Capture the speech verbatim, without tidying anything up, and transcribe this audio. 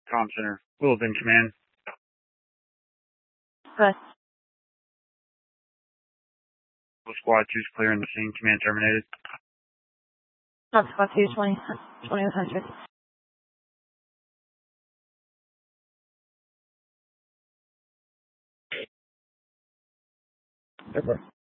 Comm Center. Will have been command. Good. Squad two's clear in the scene. Command terminated. Not Squad two, twenty, twenty one hundred. Airport.